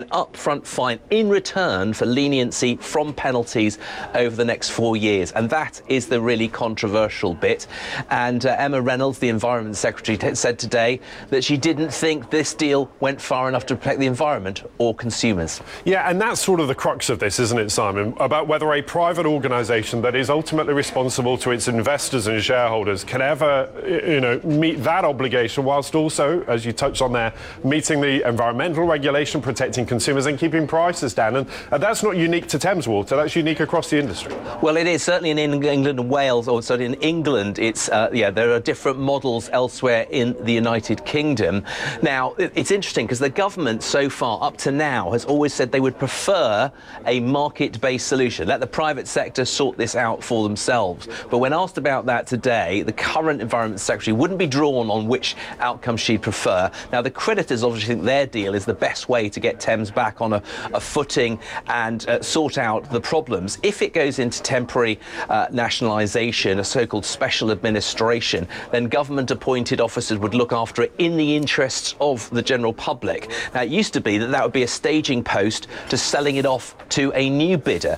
upfront fine in return for leniency from penalties over the next 4 years. And that is the really controversial bit. And Emma Reynolds, the Environment Secretary, said today that she didn't think this deal went far enough to protect the environment or consumers. Yeah, and that's sort of the crux of this, isn't it, Simon? About whether a private organisation that is ultimately responsible to its investors and shareholders can ever, meet that obligation whilst also, as you touched on there, meeting the environmental regulation, protecting consumers and keeping prices down. And that's not unique to Thames Water, that's unique across the industry. Well, it is certainly in England and Wales, or certainly in England. It's there are different models elsewhere in the United Kingdom. Now, it's interesting because the government so far, up to now, has always said they would prefer a market-based solution. Let the private sector sort this out for themselves. But when asked about that today, the current Environment Secretary wouldn't be drawn on which outcome she'd prefer. Now, the creditors obviously think their deal is the best way to get Thames back on a footing and sort out the problems. If it goes into temporary nationalisation, a so-called special administration, then government-appointed officers would look after it in the interests of the general public. Now, it used to be that would be a staging post to selling it off to a new bidder.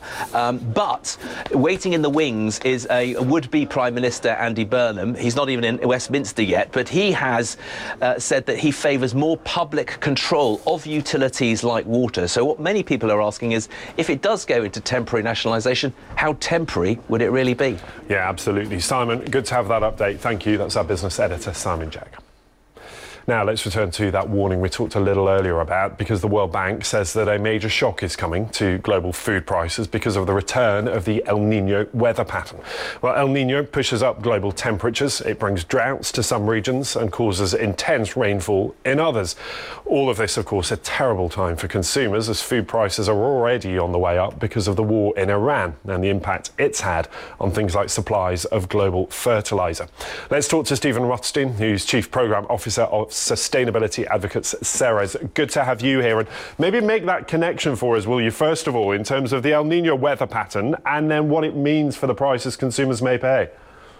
But waiting in the wings is a would-be Prime Minister, Andy Burnham. He's not even in Westminster yet, but he has said that he favours more public control of utilities like water. So what many people are asking is, if it does go into temporary nationalisation, how temporary would it really be? Yeah, absolutely. Simon, good to have that update. Thank you. That's our business editor, Simon Jack. Now, let's return to that warning we talked a little earlier about, because the World Bank says that a major shock is coming to global food prices because of the return of the El Niño weather pattern. Well, El Niño pushes up global temperatures. It brings droughts to some regions and causes intense rainfall in others. All of this, of course, a terrible time for consumers, as food prices are already on the way up because of the war in Iran and the impact it's had on things like supplies of global fertiliser. Let's talk to Stephen Rothstein, who's Chief Programme Officer of Sustainability Advocates Ceres. Good to have you here, and maybe make that connection for us, will you, first of all, in terms of the El Niño weather pattern and then what it means for the prices consumers may pay.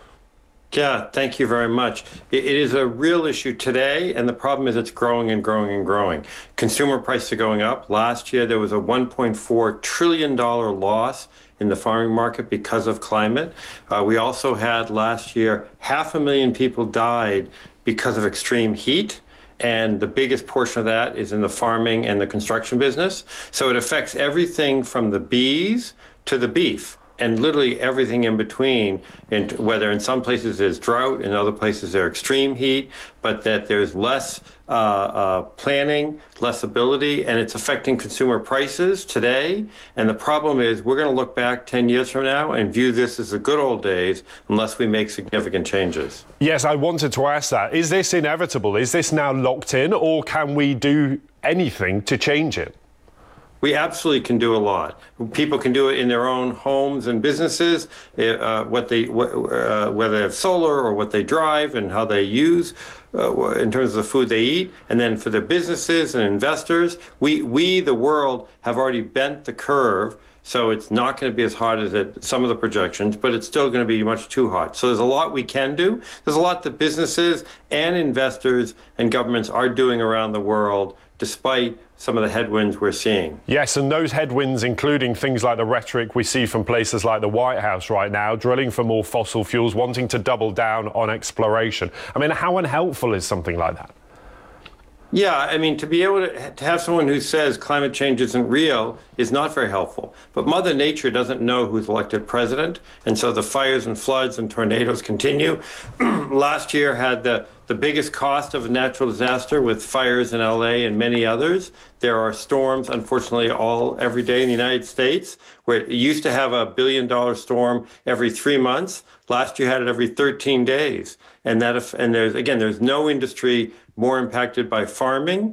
Yeah, thank you very much. It is a real issue today, and the problem is it's growing and growing and growing. Consumer prices are going up. Last year, there was a $1.4 trillion loss in the farming market because of climate. We also had last year 500,000 people died because of extreme heat, and the biggest portion of that is in the farming and the construction business. So it affects everything from the bees to the beef, and literally everything in between, and whether in some places there's drought, in other places there's extreme heat, but that there's less planning, less ability, and it's affecting consumer prices today. And the problem is we're going to look back 10 years from now and view this as the good old days unless we make significant changes. Yes, I wanted to ask that. Is this inevitable? Is this now locked in, or can we do anything to change it? We absolutely can do a lot. People can do it in their own homes and businesses, whether they have solar or what they drive and how they use in terms of the food they eat. And then for the businesses and investors, we the world, have already bent the curve. So it's not going to be as hot as some of the projections, but it's still going to be much too hot. So there's a lot we can do. There's a lot that businesses and investors and governments are doing around the world, despite some of the headwinds we're seeing. Yes, and those headwinds including things like the rhetoric we see from places like the White House right now, drilling for more fossil fuels, wanting to double down on exploration. I mean, how unhelpful is something like that? Yeah, I mean, to be able to have someone who says climate change isn't real is not very helpful. But Mother Nature doesn't know who's elected president, and so the fires and floods and tornadoes continue. Last year had the biggest cost of a natural disaster with fires in LA and many others. There are storms, unfortunately, every day in the United States, where it used to have $1 billion storm every 3 months. Last year had it every 13 days. And there's no industry more impacted by farming,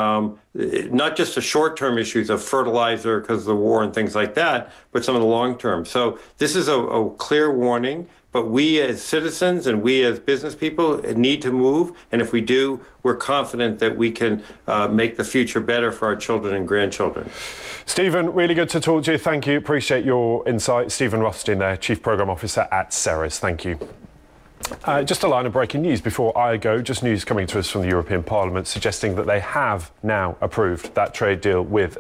not just the short-term issues of fertilizer because of the war and things like that, but some of the long-term. So this is a clear warning, but we as citizens and we as business people need to move. And if we do, we're confident that we can make the future better for our children and grandchildren. Stephen, really good to talk to you. Thank you. Appreciate your insight. Stephen Rothstein there, Chief Programme Officer at Ceres. Thank you. Just a line of breaking news before I go. Just news coming to us from the European Parliament suggesting that they have now approved that trade deal with